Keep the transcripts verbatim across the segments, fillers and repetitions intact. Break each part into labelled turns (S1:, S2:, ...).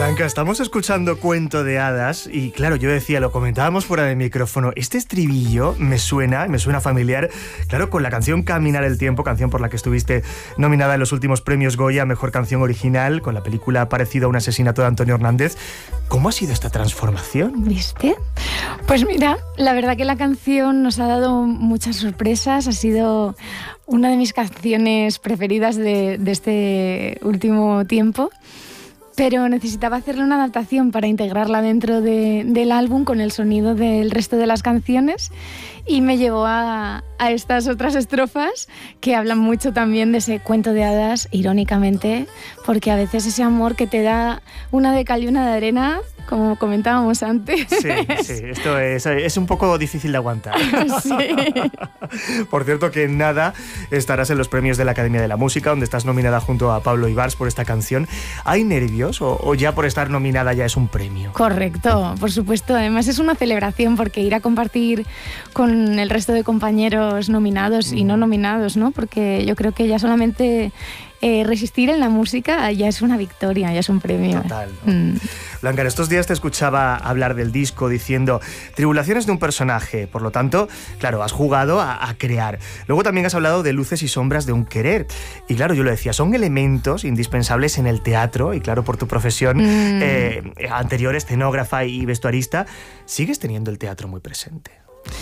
S1: Blanca, estamos escuchando Cuento de Hadas y claro, yo decía, lo comentábamos fuera de micrófono, este estribillo me suena, me suena familiar, claro, con la canción Caminar el Tiempo, canción por la que estuviste nominada en los últimos premios Goya, Mejor Canción Original, con la película Parecido a un asesinato de Antonio Hernández. ¿Cómo ha sido esta transformación?
S2: ¿Viste? Pues mira, la verdad que la canción nos ha dado muchas sorpresas, ha sido una de mis canciones preferidas de, de este último tiempo. Pero necesitaba hacerle una adaptación para integrarla dentro de, del álbum con el sonido del resto de las canciones y me llevó a, a estas otras estrofas que hablan mucho también de ese cuento de hadas, irónicamente, porque a veces ese amor que te da una de cal y una de arena, como comentábamos antes.
S1: Sí, sí, esto es, es un poco difícil de aguantar.
S2: Sí.
S1: Por cierto que en nada estarás en los premios de la Academia de la Música, donde estás nominada junto a Pablo Ibarz por esta canción. ¿Hay nervios o, o ya por estar nominada ya es un premio?
S2: Correcto, por supuesto. Además es una celebración porque ir a compartir con el resto de compañeros nominados mm. y no nominados, ¿no? Porque yo creo que ya solamente eh, resistir en la música ya es una victoria, ya es un premio.
S1: Total, ¿no? Mm. Blanca, en estos días te escuchaba hablar del disco diciendo tribulaciones de un personaje, por lo tanto, claro, has jugado a, a crear. Luego también has hablado de luces y sombras de un querer. Y claro, yo lo decía, son elementos indispensables en el teatro y claro, por tu profesión mm. eh, anterior, escenógrafa y vestuarista, sigues teniendo el teatro muy presente.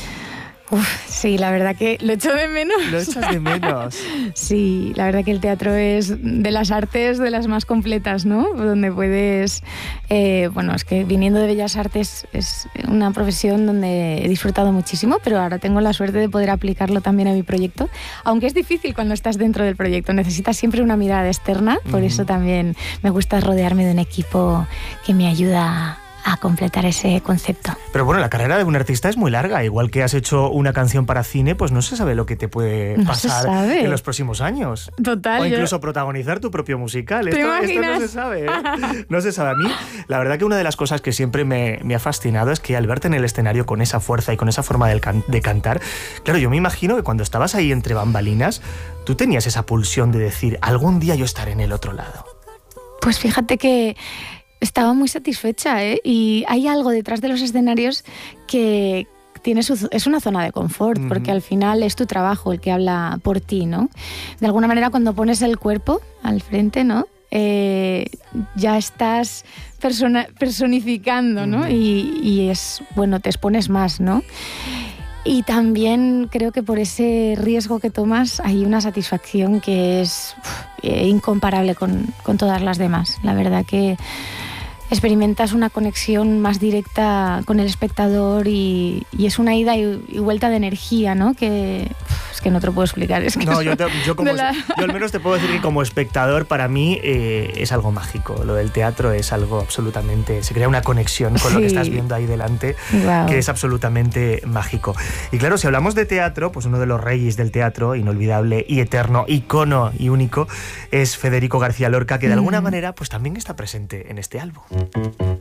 S2: Uf, sí, la verdad que lo echo de menos.
S1: ¿Lo echas de menos?
S2: Sí, la verdad que el teatro es de las artes de las más completas, ¿no? Donde puedes... Eh, bueno, es que viniendo de Bellas Artes es una profesión donde he disfrutado muchísimo, pero ahora tengo la suerte de poder aplicarlo también a mi proyecto, aunque es difícil cuando estás dentro del proyecto, necesitas siempre una mirada externa, por uh-huh. eso también me gusta rodearme de un equipo que me ayuda a completar ese concepto.
S1: Pero bueno, la carrera de un artista es muy larga, igual que has hecho una canción para cine, pues no se sabe lo que te puede
S2: no
S1: pasar en los próximos años.
S2: Total.
S1: O incluso
S2: yo...
S1: protagonizar tu propio musical.
S2: ¿Te
S1: esto,
S2: imaginas?
S1: esto no se sabe, ¿eh? No se sabe. A mí, la verdad que una de las cosas que siempre me, me ha fascinado es que al verte en el escenario con esa fuerza y con esa forma de, can- de cantar, claro, yo me imagino que cuando estabas ahí entre bambalinas, tú tenías esa pulsión de decir, algún día yo estaré en el otro lado.
S2: Pues fíjate que estaba muy satisfecha, ¿eh? Y hay algo detrás de los escenarios que tiene su, es una zona de confort, uh-huh. porque al final es tu trabajo el que habla por ti, ¿no? De alguna manera cuando pones el cuerpo al frente, ¿no? Eh, ya estás persona, personificando, ¿no? Uh-huh. Y, y es, bueno, te expones más, ¿no? Y también creo que por ese riesgo que tomas hay una satisfacción que es uf, eh, incomparable con, con todas las demás. La verdad que experimentas una conexión más directa con el espectador y, y es una ida y, y vuelta de energía, ¿no? Que uf, es que no te lo puedo explicar. Es que
S1: no, yo, te, yo, como, la... yo al menos te puedo decir que como espectador para mí eh, es algo mágico. Lo del teatro es algo absolutamente... Se crea una conexión con sí. lo que estás viendo ahí delante, wow. que es absolutamente mágico. Y claro, si hablamos de teatro, pues uno de los reyes del teatro, inolvidable y eterno, icono y único, es Federico García Lorca, que de alguna mm. manera pues también está presente en este álbum.